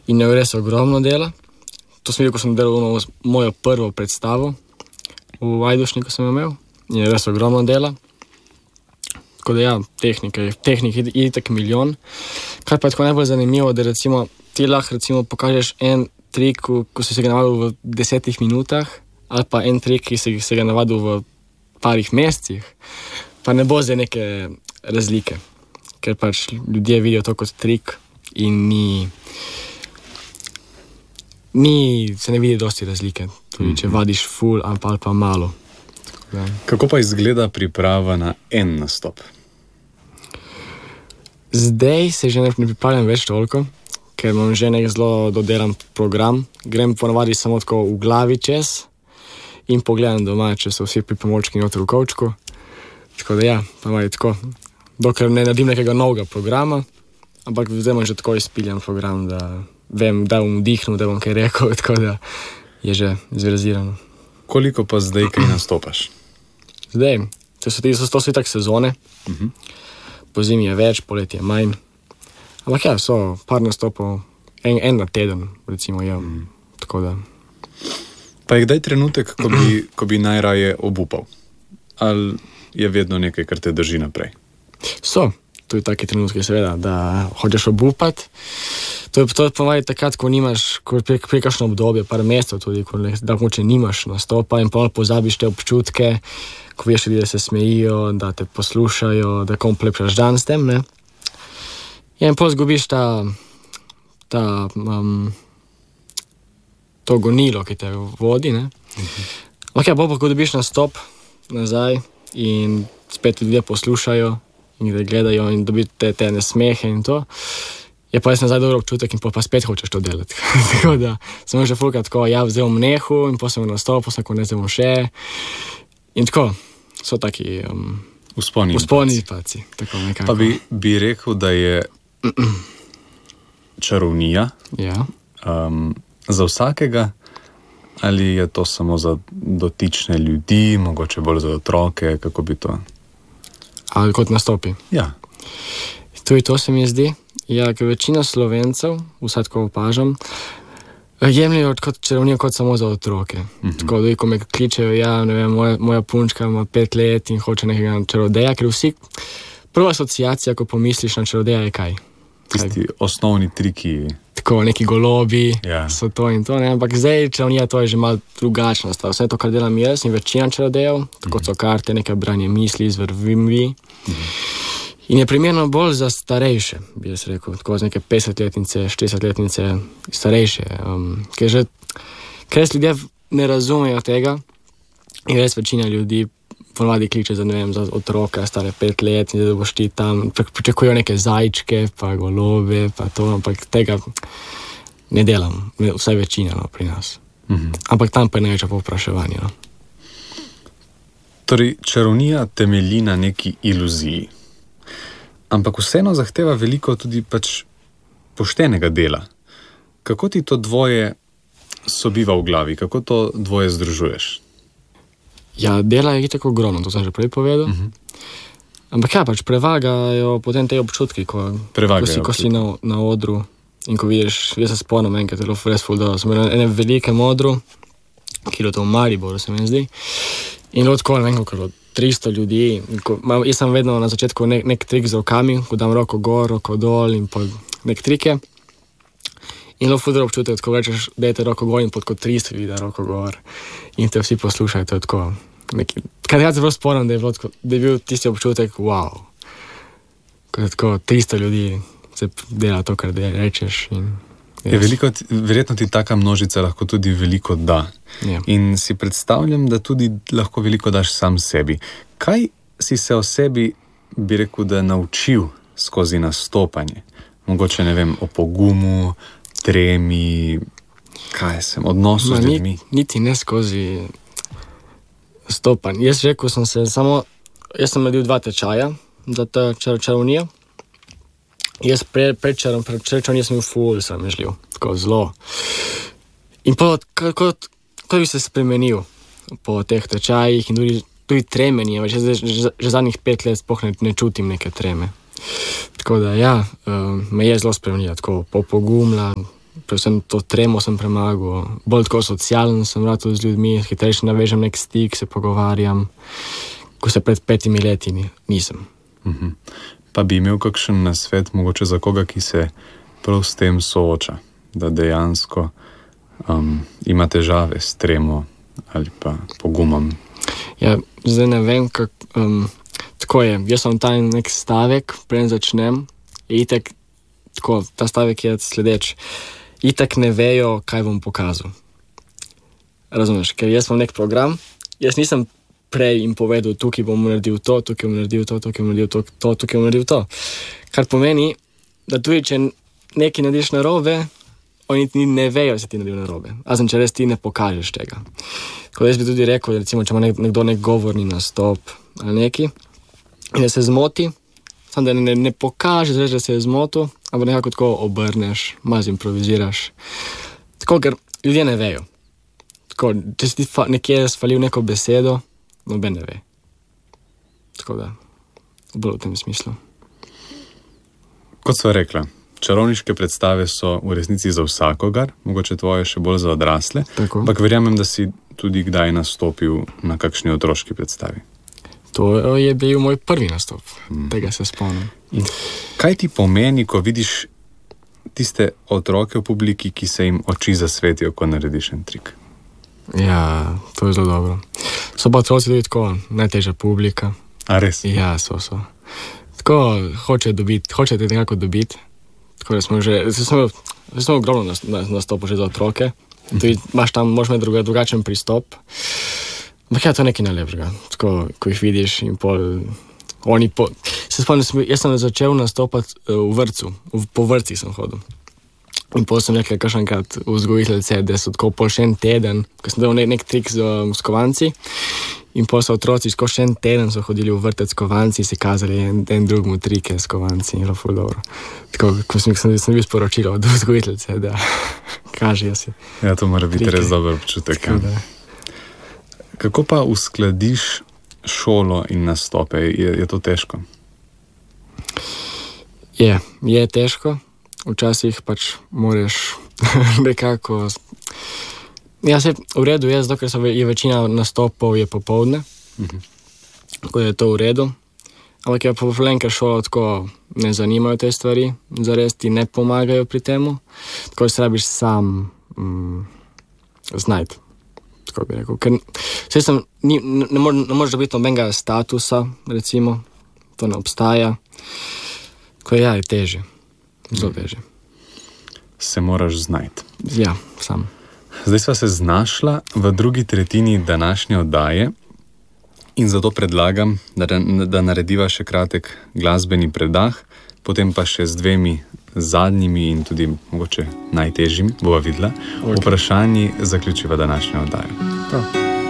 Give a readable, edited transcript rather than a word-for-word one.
in je res ogromno dela. To sem videl, ko sem delal mojo prvo predstavo v Ajdušniku sem imel in je res ogromno dela. Tako da ja, tehnike je tak milijon. Kar pa je tako najbolj zanimivo, da recimo ti lahko recimo pokažeš en trik, ko si se ga navadil v 10 minutah, ali pa en trik, ki si se ga navadil v parih mesecih, pa ne bo zdaj neke razlike, ker pač ljudje vidijo to kot trik in se ne vidi dosti razlike, tudi če vadiš ful ali pa malo. Kako pa izgleda priprava na en nastop? Zdaj se že ne pripravljam več toliko, ker imam že nek zelo dodelan program. Grem ponavadi samo tako v glavi čez in pogledam doma, če so vsi pripomočki noter v kovčku. Tako da ja, ponavadi tako. Dokler ne naredim nekega novega programa, ampak zdaj imam že tako izpiljen program, da vem, da bom vdihnil, da bom kaj rekel, tako da je že zrealizirano. Koliko pa zdaj kaj nastopaš? Zdaj, to so tak sezone. Po zimi je več, poleti je manj. Ampak ja, so par nastopov, en na teden, recimo, ja. Tako da. Pa je kdaj trenutek, ko bi najraje obupal? Ali je vedno nekaj, kar te drži naprej? So, tu je taki trenutki, seveda, da hočeš obupati. To je ponavadi takrat, ko nimaš, ko pri kakšno obdobje, par mesecev tudi, da moče nimaš nastopa in pa pozabiš te občutke, ko veš ljudi, da se smejijo, da te poslušajo, da kom polepšaš dan s tem, ne? Ja, in potem zgubiš to gonilo, ki te vodi, ne? Ok, pa ko dobiš nastop nazaj in spet ljudje poslušajo in te gledajo in dobite te nesmehe in to, je pa res nazaj dobro občutek in pa spet hočeš to delati. Tako da sem že fulkrat tako, ja, vzel mnehu in potem sem nastop, potem ne zdaj še. In tako, so taki usponi in paci. Pa bi rekel, da je čarovnija za vsakega, ali je to samo za dotične ljudi, mogoče bolj za otroke, kako bi to? Ali kot nastopi? Ja. Tudi to se mi zdi. Ja, ker večina Slovencev, vsaj tako opažam, jemljajo kot čarovnijo kot samo za otroke. Tako da, ko me kličejo, ja, ne vem, moja punčka ima 5 let in hoče nekega čarodeja, ker prva asociacija, ko pomisliš na čarodeja, je kaj? Tisti osnovni triki. Tako, neki golobi, so to in to, ne? Ampak zdaj čarovnija, to je že malo drugačna stvar. Vse to, kar delam jaz in večina čarodejev, tako so karte, nekaj branje misli, zvrvimvi. In je primerno bolj za starejše, bi jaz rekel, tako za neke 50-letnice, 40-letnice, starejše. Ker res ljudje ne razumejo tega in res večina ljudi ponavadi kliče za, ne vem, za otroka, stare 5 let in da boš ti tam, pričakujejo neke zajčke, pa golobe, pa to, ampak tega ne delam, vsaj večina, no, pri nas. Ampak tam pa je največje povpraševanje, no. Torej, čarovnija temelji na neki iluziji. Ampak vseeno zahteva veliko tudi pač poštenega dela. Kako ti to dvoje sobiva v glavi? Kako to dvoje združuješ? Ja, dela je tako ogromno, to sem že prej povedal. Ampak ja, pač prevagajo potem te občutki, ko si na odru in ko vidiš, jaz se spomnim enkrat, je bilo res ful dobro. Sem imel ene velike modru, ki je to v Mariboru, se mi zdi. In tako, ne vem, kako 300 ljudi. Jaz sem vedno na začetku nek trik z rokami, ko dam roko gor, roko dol in pa nek trike. In ful dobro občutek, ko rečeš, dajte roko gor in pod kot 300 ljudi da roko gor. In te vsi poslušajo, to je tako. Kaj se prav spomnim, da je bil tisti občutek, wow. Ko je tako 300 ljudi se dela to, kar rečeš. Je veliko, verjetno ti taka množica lahko tudi veliko da. In si predstavljam, da tudi lahko veliko daš sam sebi. Kaj si se o sebi, bi rekel, da naučil skozi nastopanje? Mogoče, ne vem, o pogumu, tremi, odnosu z ljudmi? Niti ne skozi nastopanje. Jaz sem naredil 2 tečaja za ta čarovnijo. Jaz pred čarovnijo sem bil ful sramežljiv, tako zelo. In kot bi se spremenil po teh tečajih in tudi tremenje, že zadnjih 5 let sploh ne čutim neke treme. Tako da ja, me je zelo spremenila, tako popogumla, predvsem to tremo sem premagal, bolj tako socialen sem rad z ljudmi, hitrejše navežem nek stik, se pogovarjam, ko se pred 5 leti nisem. Pa bi imel kakšen nasvet mogoče za koga, ki se prav s tem sooča, da dejansko ima težave s tremo ali pa pogumom? Ja, zdaj ne vem, tako je. Jaz sem ta nek stavek, preden začnem, itak, tako, ta stavek je sledeč. Itak ne vejo, kaj bom pokazal. Razumeš, ker jaz imam nek program, jaz nisem prej jim povedal, tukaj bom naredil to, tukaj bom naredil to, tukaj bom naredil to, tukaj bom naredil to. Kar pomeni, da tudi, če nekaj narediš narobe, oni ne vejo, da si ti naredil narobe. Razen, če res ti ne pokažeš tega. Tako da jaz bi tudi rekel, da recimo, če ima nekdo nek govorni nastop ali neki, in da se zmoti, samo da ne pokažeš, da se je zmotil, ampak nekako tako obrneš, malo improviziraš. Tako, ker ljudje ne vejo. Tako, če si ti nekje sfalil neko besedo, noben ne ve. Tako da, bolj v tem smislu. Kot sva rekla, čarovniške predstave so v resnici za vsakogar, mogoče tvoje še bolj za odrasle, ampak verjamem, da si tudi kdaj nastopil na kakšni otroški predstavi. To je bil moj prvi nastop, tega se spomnim. In kaj ti pomeni, ko vidiš tiste otroke v publiki, ki se jim oči zasvetijo, ko narediš en trik? Ja, to je zelo dobro. So pa otroci tudi tako najtežja publika. A res? Ja, so. Tako hoče te nekako dobiti. Tako da smo ogromno nastopo že za otroke. Tudi imaš tam, možeš imeti drugačen pristop. Ampak ja, to je nekaj najlepšega. Tako, ko jih vidiš in se spomnim, jaz sem začel nastopati v vrtcu, po vrtcih sem hodil. In potem sem nekaj kakšenkrat vzgojiteljce, da so tako pol še en teden, ko sem delal nek trik z skovanci, in potem so otroci tako še en teden so hodili v vrtec skovanci in si kazali en drugmu trike skovanci in bilo ful dobro. Tako, ko sem bil sporočilo od vzgojiteljce, da kažejo si. Ja, to mora biti res dober občutek. Kako pa uskladiš šolo in nastope? Je to težko? Je težko. Včasih pač moraš nekako... Ja, se v redu je, zato ker je večina nastopov je popoldne, tako je to v redu. Ampak je pa problem, ker šolo tako ne zanimajo te stvari, zares ti ne pomagajo pri temu, tako se rabiš sam znajti. Tako bi rekel. Ker ne moreš dobiti nobenega statusa, recimo, to ne obstaja. Tako je težje. Zelo težje. Se moraš znajti. Ja, sam. Zdaj sva se znašla v drugi tretjini današnje oddaje in zato predlagam, da narediva še kratek glasbeni predah, potem pa še z 2 zadnjimi in tudi mogoče najtežjimi, bova videla, vprašanji zaključiva današnjo oddajo.